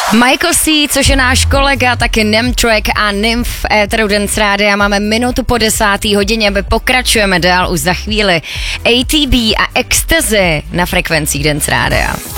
Michael C., což je náš kolega, taky Nemtrack a Nymph v éteru Dance Rádia. Máme minutu po 10:00, aby pokračujeme dál už za chvíli. ATB a Ecstasy na frekvencích Dance Rádia.